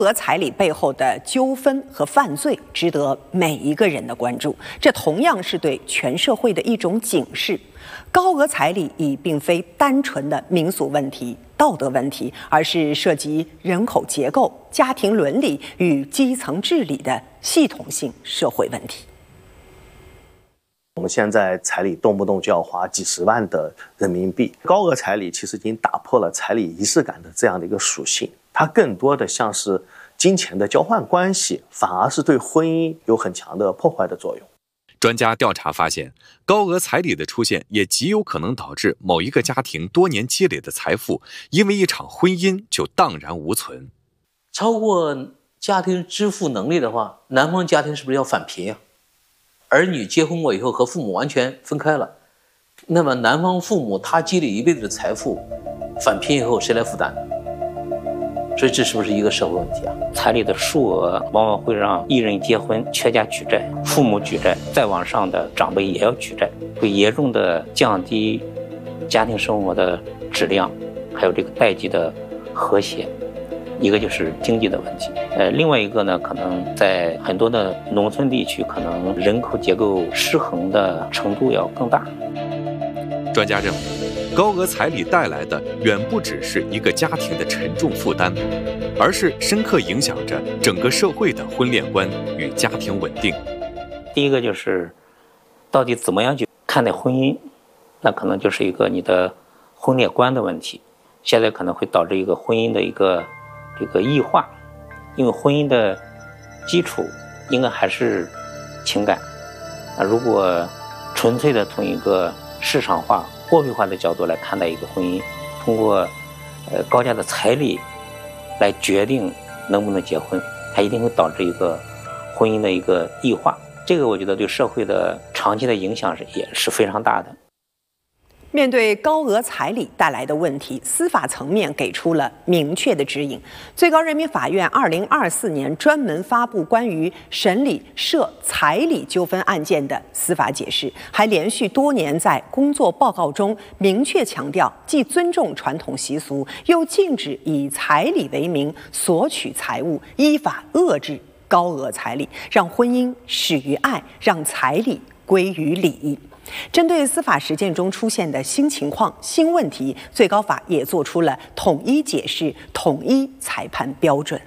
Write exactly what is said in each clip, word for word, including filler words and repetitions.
额彩礼背后的纠纷和犯罪值得每一个人的关注，这同样是对全社会的一种警示。高额彩礼已并非单纯的民俗问题、道德问题，而是涉及人口结构、家庭伦理与基层治理的系统性社会问题。 我们现在彩礼动不动就要花几十万的人民币，高额彩礼其实已经打破了彩礼仪式感的这样的一个属性，它更多的像是金钱的交换关系，反而是对婚姻有很强的破坏的作用。 专家调查发现，高额彩礼的出现也极有可能导致某一个家庭多年积累的财富，因为一场婚姻就荡然无存。 超过家庭支付能力的话，男方家庭是不是要返贫呀？儿女结婚过以后和父母完全分开了，那么男方父母他积累一辈子的财富，返贫以后谁来负担？所以这是不是一个社会问题啊？ 彩礼的数额往往会让一人结婚全家举债，父母举债，再往上的长辈也要举债，会严重的降低家庭生活的质量，还有这个代际的和谐。一个就是经济的问题，呃，另外一个呢，可能在很多的农村地区，可能人口结构失衡的程度要更大。 专家认为，高额彩礼带来的远不只是一个家庭的沉重负担，而是深刻影响着整个社会的婚恋观与家庭稳定。 第一个就是，到底怎么样去看待婚姻，那可能就是一个你的婚恋观的问题。现在可能会导致一个婚姻的一个这个异化，因为婚姻的基础应该还是情感。那如果纯粹的从一个市场化、货币化的角度来看待一个婚姻，通过呃高价的彩礼来决定能不能结婚，它一定会导致一个婚姻的一个异化。这个我觉得对社会的长期的影响是也是非常大的。 面对高额彩礼带来的问题，司法层面给出了明确的指引。最高人民法院二零二四年专门发布关于审理涉彩礼纠纷案件的司法解释，还连续多年在工作报告中明确强调，既尊重传统习俗，又禁止以彩礼为名索取财物，依法遏制高额彩礼，让婚姻始于爱，让彩礼归于礼。针对司法实践中出现的新情况、新问题，最高法也做出了统一解释、统一裁判标准。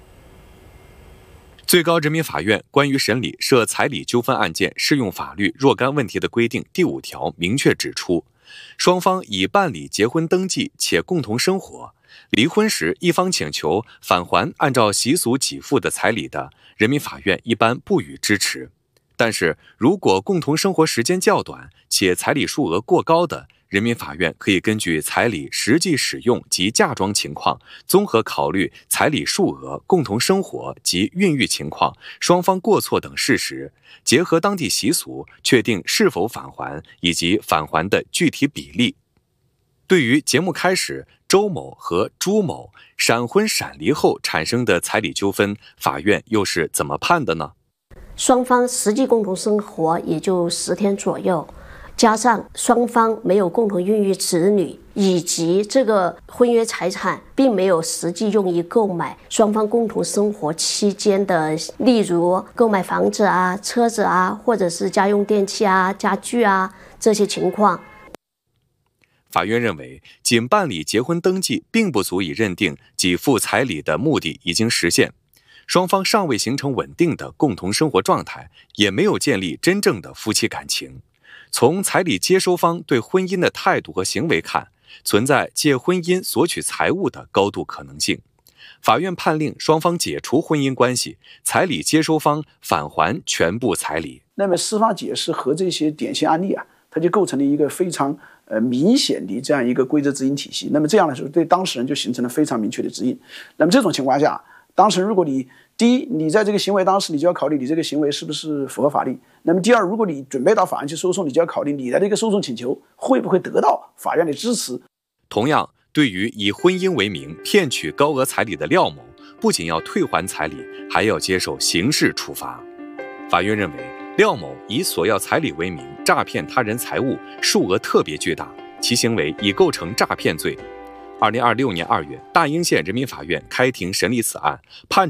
最高人民法院关于审理涉彩礼纠纷案件适用法律若干问题的规定第五条明确指出，双方已办理结婚登记且共同生活，离婚时一方请求返还按照习俗给付的彩礼的，人民法院一般不予支持。但是，如果共同生活时间较短且彩礼数额过高的，人民法院可以根据彩礼实际使用及嫁妆情况，综合考虑彩礼数额、共同生活及孕育情况、双方过错等事实，结合当地习俗，确定是否返还以及返还的具体比例。对于节目开始周某和朱某闪婚闪离后产生的彩礼纠纷，法院又是怎么判的呢？ 双方实际共同生活也就十天左右，加上双方没有共同孕育子女，以及这个婚约财产并没有实际用于购买双方共同生活期间的，例如购买房子啊、车子啊，或者是家用电器啊、家具啊这些情况。 法院认为，仅办理结婚登记并不足以认定给付彩礼的目的已经实现。双方尚未形成稳定的共同生活状态，也没有建立真正的夫妻感情。从彩礼接收方对婚姻的态度和行为看，存在借婚姻索取财物的高度可能性。法院判令双方解除婚姻关系，彩礼接收方返还全部彩礼。 那么司法解释和这些典型案例啊，它就构成了一个非常呃明显的这样一个规则指引体系。那么这样来说，对当事人就形成了非常明确的指引。那么这种情况下，当事人如果你第一，你在这个行为当时，你就要考虑你这个行为是不是符合法律。那么第二，如果你准备到法院去诉讼，你就要考虑你的这个诉讼请求会不会得到法院的支持。 同样，对于以婚姻为名骗取高额彩礼的廖某，不仅要退还彩礼，还要接受刑事处罚。法院认为，廖某以索要彩礼为名诈骗他人财物，数额特别巨大，其行为已构成诈骗罪。 二零二六年二月，大英县人民法院开庭审理此案，判